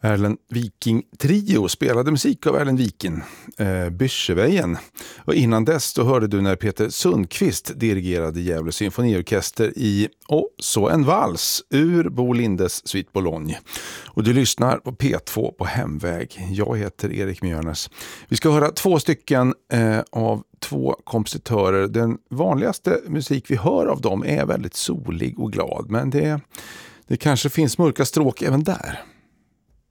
Erlend Viking Trio spelade musik av Erlend Viking, Byrschevejen. Och innan dess då hörde du när Peter Sundqvist dirigerade Gävle symfoniorkester i Så en vals ur Bo Lindes Suite Bologne. Och du lyssnar på P2 på Hemväg. Jag heter Erik Mjörners. Vi ska höra 2 stycken av 2 kompositörer. Den vanligaste musik vi hör av dem är väldigt solig och glad, men det kanske finns mörka stråk även där.